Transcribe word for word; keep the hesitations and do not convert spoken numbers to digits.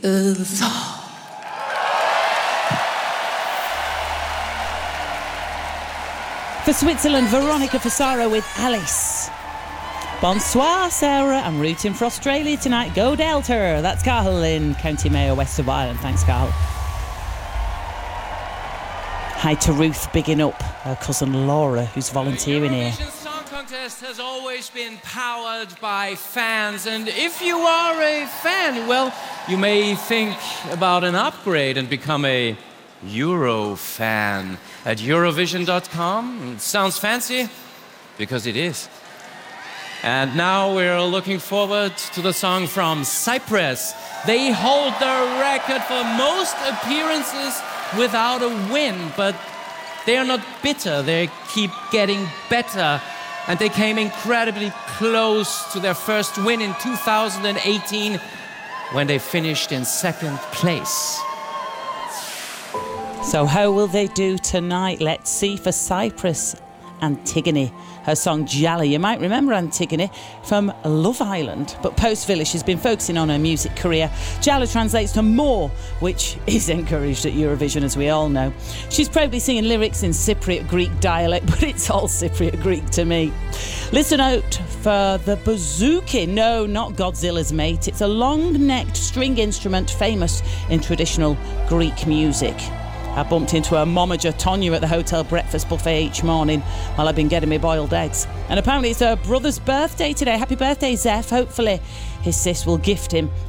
For Switzerland, Veronica Fasaro with Alice. Bonsoir, Sarah. I'm rooting for Australia tonight. Go Delta. That's Carl in County Mayo, west of Ireland. Thanks, Carl. Hi to Ruth, bigging up her cousin Laura, who's volunteering here. The Eurovision Song Contest has always been powered by fans, and if you are a fan, well, you may think about an upgrade and become a Euro fan at Eurovision dot com. It sounds fancy, because it is. And now we're looking forward to the song from Cyprus. They hold the record for most appearances without a win, but they are not bitter. They keep getting better, and they came incredibly close to their first win in two thousand eighteen when they finished in second place. So how will they do tonight? Let's see. For Cyprus, Antigone, her song Jala. You might remember Antigone from Love Island, but post-Village she's been focusing on her music career. Jala translates to more, which is encouraged at Eurovision, as we all know. She's probably singing lyrics in Cypriot Greek dialect, but it's all Cypriot Greek to me. Listen out for the bouzouki. No, not Godzilla's mate. It's a long-necked string instrument famous in traditional Greek music. I bumped into her momager Tonya at the hotel breakfast buffet each morning while I've been getting me boiled eggs. And apparently it's her brother's birthday today. Happy birthday, Zeph. Hopefully his sis will gift him